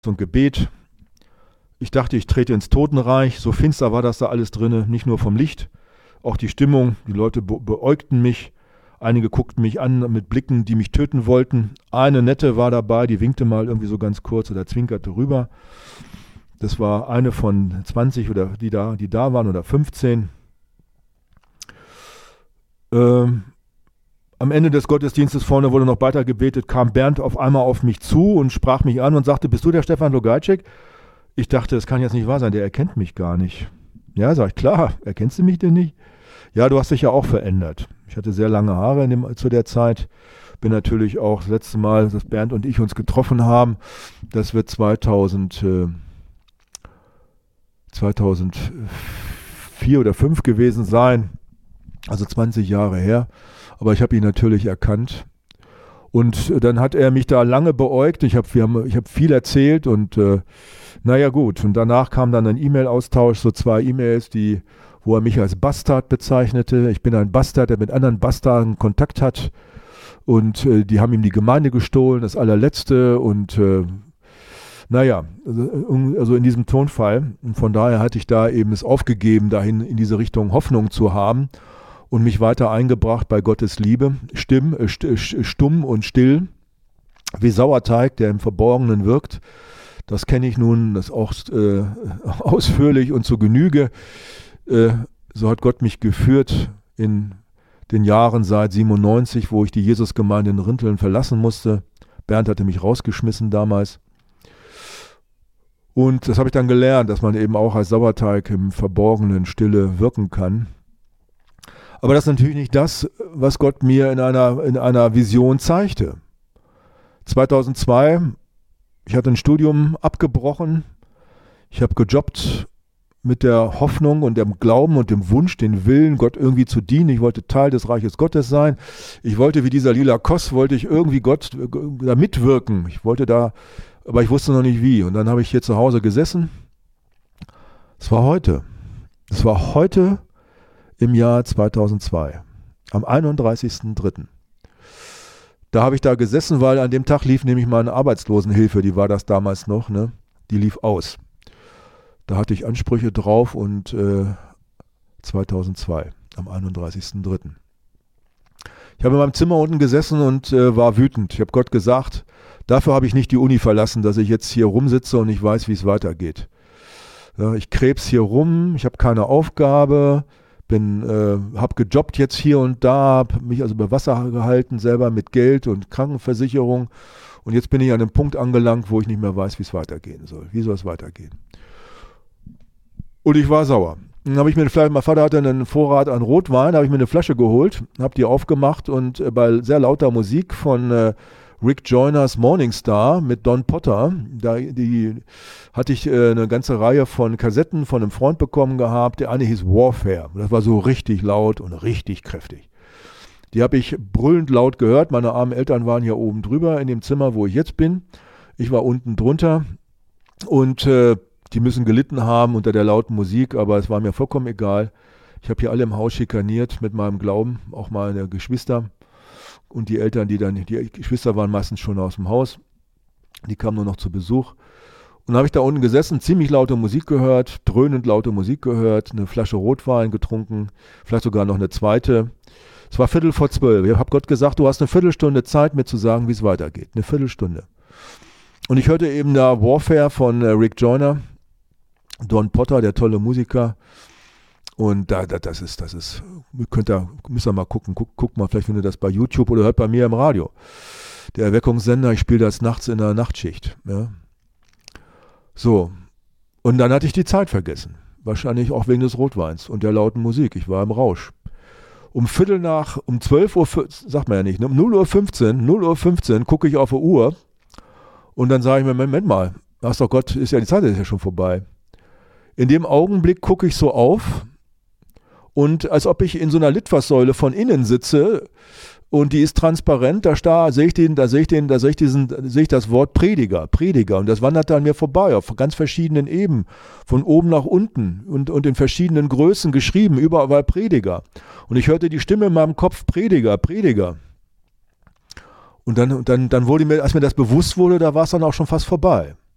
so ein Gebet. Ich dachte, ich trete ins Totenreich. So finster war das da alles drin, nicht nur vom Licht, auch die Stimmung. Die Leute beäugten mich. Einige guckten mich an mit Blicken, die mich töten wollten. Eine Nette war dabei, die winkte mal irgendwie so ganz kurz oder zwinkerte rüber. Das war eine von 20 oder die da waren oder 15. Am Ende des Gottesdienstes vorne wurde noch weiter gebetet, kam Bernd auf einmal auf mich zu und sprach mich an und sagte, bist du der Stefan Logajczyk? Ich dachte, das kann jetzt nicht wahr sein, der erkennt mich gar nicht. Ja, sag ich, klar, erkennst du mich denn nicht? Ja, du hast dich ja auch verändert. Ich hatte sehr lange Haare zu der Zeit. Bin natürlich auch das letzte Mal, dass Bernd und ich uns getroffen haben, das wird 2004 oder 2005 gewesen sein, also 20 Jahre her. Aber ich habe ihn natürlich erkannt. Und dann hat er mich da lange beäugt. Ich hab viel erzählt und naja gut. Und danach kam dann ein E-Mail-Austausch, so 2 E-Mails, wo er mich als Bastard bezeichnete. Ich bin ein Bastard, der mit anderen Bastarden Kontakt hat. Und die haben ihm die Gemeinde gestohlen, das allerletzte. Und naja, also in diesem Tonfall. Und von daher hatte ich da eben es aufgegeben, dahin in diese Richtung Hoffnung zu haben und mich weiter eingebracht bei Gottes Liebe. Stumm und still, wie Sauerteig, der im Verborgenen wirkt. Das kenne ich nun, das auch ausführlich und zur Genüge. So hat Gott mich geführt in den Jahren seit 97, wo ich die Jesusgemeinde in Rinteln verlassen musste. Bernd hatte mich rausgeschmissen damals. Und das habe ich dann gelernt, dass man eben auch als Sauerteig im Verborgenen Stille wirken kann. Aber das ist natürlich nicht das, was Gott mir in einer Vision zeigte. 2002, ich hatte ein Studium abgebrochen. Ich habe gejobbt mit der Hoffnung und dem Glauben und dem Wunsch, den Willen, Gott irgendwie zu dienen. Ich wollte Teil des Reiches Gottes sein. Ich wollte wie dieser Lila Koss, wollte ich irgendwie Gott da mitwirken. Ich wollte da, aber ich wusste noch nicht wie. Und dann habe ich hier zu Hause gesessen. Es war heute. Es war heute im Jahr 2002, am 31.03. Da habe ich da gesessen, weil an dem Tag lief nämlich meine Arbeitslosenhilfe, die war das damals noch, ne? Die lief aus. Da hatte ich Ansprüche drauf und 2002, am 31.03. Ich habe in meinem Zimmer unten gesessen und war wütend. Ich habe Gott gesagt, dafür habe ich nicht die Uni verlassen, dass ich jetzt hier rumsitze und nicht weiß, wie es weitergeht. Ja, ich krebs hier rum, ich habe keine Aufgabe, habe gejobbt jetzt hier und da, habe mich also über Wasser gehalten, selber mit Geld und Krankenversicherung. Und jetzt bin ich an einem Punkt angelangt, wo ich nicht mehr weiß, wie es weitergehen soll. Wie soll es weitergehen? Und ich war sauer. Dann habe ich mir mein Vater hatte einen Vorrat an Rotwein, habe ich mir eine Flasche geholt, habe die aufgemacht und bei sehr lauter Musik von Rick Joyners Morning Star mit Don Potter, die hatte ich eine ganze Reihe von Kassetten von einem Freund bekommen gehabt, der eine hieß Warfare. Das war so richtig laut und richtig kräftig. Die habe ich brüllend laut gehört. Meine armen Eltern waren hier oben drüber in dem Zimmer, wo ich jetzt bin. Ich war unten drunter und die müssen gelitten haben unter der lauten Musik, aber es war mir vollkommen egal. Ich habe hier alle im Haus schikaniert mit meinem Glauben, auch meine Geschwister. Und die Eltern, die Geschwister waren meistens schon aus dem Haus, die kamen nur noch zu Besuch. Und dann habe ich da unten gesessen, ziemlich laute Musik gehört, dröhnend laute Musik gehört, eine Flasche Rotwein getrunken, vielleicht sogar noch eine zweite. Es war 11:45. Ich habe Gott gesagt, du hast eine Viertelstunde Zeit, mir zu sagen, wie es weitergeht. Eine Viertelstunde. Und ich hörte eben da Warfare von Rick Joyner, Don Potter, der tolle Musiker. Und das ist, müsst ihr mal gucken, guckt mal, vielleicht findet ihr das bei YouTube oder hört bei mir im Radio. Der Erweckungssender, ich spiele das nachts in der Nachtschicht. Ja. So, und dann hatte ich die Zeit vergessen. Wahrscheinlich auch wegen des Rotweins und der lauten Musik. Ich war im Rausch. Um 12 Uhr, sagt man ja nicht, ne? Um 0:15 Uhr gucke ich auf die Uhr und dann sage ich mir, Moment mal, ach doch Gott, die Zeit ist ja schon vorbei. In dem Augenblick gucke ich so auf und als ob ich in so einer Litfaßsäule von innen sitze und die ist transparent, da sehe ich das Wort Prediger und das wandert an mir vorbei auf ganz verschiedenen Ebenen, von oben nach unten und in verschiedenen Größen geschrieben, überall Prediger. Und ich hörte die Stimme in meinem Kopf, Prediger. Und dann wurde mir, als mir das bewusst wurde, da war es dann auch schon fast vorbei.